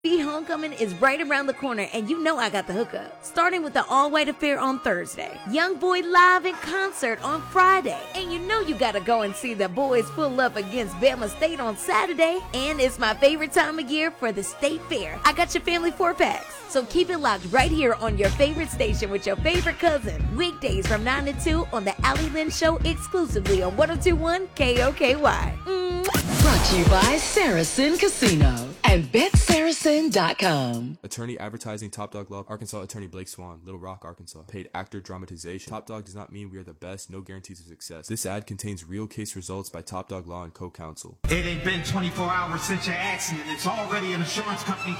Homecoming is right around the corner, and you know I got the hookup. Starting with the all-white affair on Thursday, Young Boy live in concert on Friday, and you know you gotta go and see the boys pull up against Bama State on Saturday. And it's my favorite time of year for the State Fair. I got your family 4-packs, so keep it locked right here on your favorite station with your favorite cousin. Weekdays from 9 to 2 on the Allie Lynn Show exclusively on 102.1 KOKY. Brought to you by Saracen Casino and BetSaracen.com. Attorney advertising Top Dog Law. Arkansas attorney Blake Swan, Little Rock, Arkansas. Paid actor dramatization. Top Dog does not mean we are the best. No guarantees of success. This ad contains real case results by Top Dog Law and co-counsel. It ain't been 24 hours since your accident. It's already an insurance company